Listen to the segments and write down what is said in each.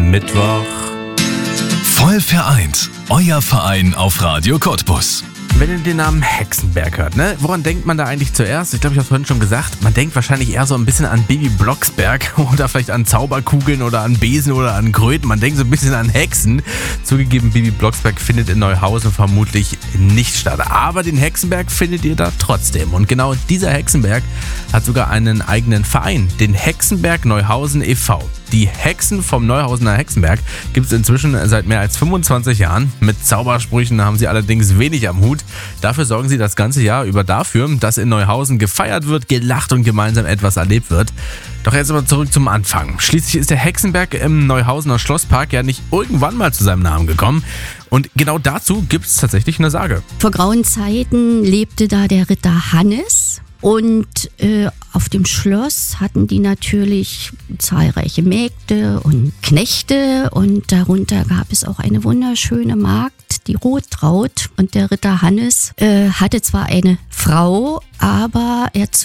Mittwoch. Voll vereint. Euer Verein auf Radio Cottbus. Wenn ihr den Namen Hexenberg hört, ne? Woran denkt man da eigentlich zuerst? Ich glaube, ich habe es vorhin schon gesagt. Man denkt wahrscheinlich eher so ein bisschen an Bibi Blocksberg oder vielleicht an Zauberkugeln oder an Besen oder an Kröten. Man denkt so ein bisschen an Hexen. Zugegeben, Bibi Blocksberg findet in Neuhausen vermutlich nicht statt. Aber den Hexenberg findet ihr da trotzdem. Und genau dieser Hexenberg hat sogar einen eigenen Verein, den Hexenberg Neuhausen e.V. Die Hexen vom Neuhausener Hexenberg gibt es inzwischen seit mehr als 25 Jahren. Mit Zaubersprüchen haben sie allerdings wenig am Hut. Dafür sorgen sie das ganze Jahr über dafür, dass in Neuhausen gefeiert wird, gelacht und gemeinsam etwas erlebt wird. Doch jetzt aber zurück zum Anfang. Schließlich ist der Hexenberg im Neuhausener Schlosspark ja nicht irgendwann mal zu seinem Namen gekommen. Und genau dazu gibt es tatsächlich eine Sage. Vor grauen Zeiten lebte da der Ritter Hannes. Und auf dem Schloss hatten die natürlich zahlreiche Mägde und Knechte und darunter gab es auch eine wunderschöne Magd, die Rottraut. Und der Ritter Hannes hatte zwar eine Frau, aber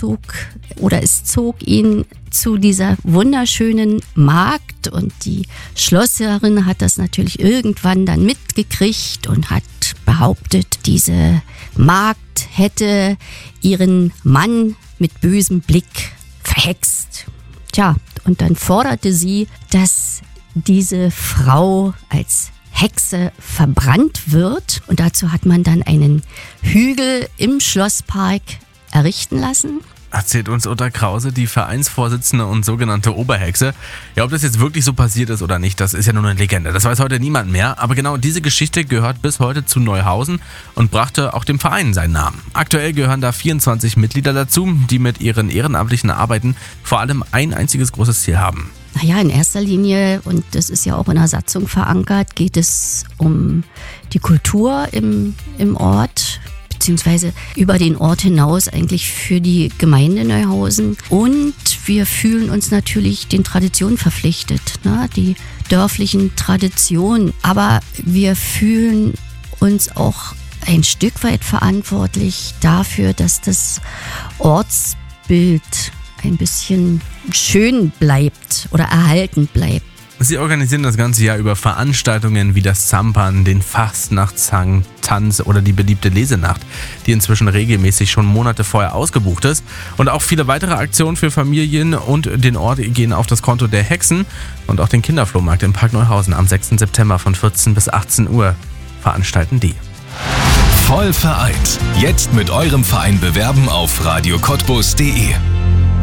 es zog ihn zu dieser wunderschönen Magd und die Schlossherrin hat das natürlich irgendwann dann mitgekriegt und hat behauptet, diese Magd hätte ihren Mann mit bösem Blick verhext. Tja, und dann forderte sie, dass diese Frau als Hexe verbrannt wird. Und dazu hat man dann einen Hügel im Schlosspark errichten lassen. Erzählt uns Uta Krause, die Vereinsvorsitzende und sogenannte Oberhexe. Ja, ob das jetzt wirklich so passiert ist oder nicht, das ist ja nur eine Legende. Das weiß heute niemand mehr. Aber genau diese Geschichte gehört bis heute zu Neuhausen und brachte auch dem Verein seinen Namen. Aktuell gehören da 24 Mitglieder dazu, die mit ihren ehrenamtlichen Arbeiten vor allem ein einziges großes Ziel haben. Naja, in erster Linie, und das ist ja auch in der Satzung verankert, geht es um die Kultur im Ort, beziehungsweise über den Ort hinaus eigentlich für die Gemeinde Neuhausen. Und wir fühlen uns natürlich den Traditionen verpflichtet, ne? Die dörflichen Traditionen. Aber wir fühlen uns auch ein Stück weit verantwortlich dafür, dass das Ortsbild ein bisschen schön bleibt oder erhalten bleibt. Sie organisieren das ganze Jahr über Veranstaltungen wie das Zampern, den Fastnachtshang, Tanz oder die beliebte Lesenacht, die inzwischen regelmäßig schon Monate vorher ausgebucht ist. Und auch viele weitere Aktionen für Familien und den Ort gehen auf das Konto der Hexen und auch den Kinderflohmarkt im Park Neuhausen am 6. September von 14 bis 18 Uhr veranstalten die. Voll vereint. Jetzt mit eurem Verein bewerben auf radiocottbus.de.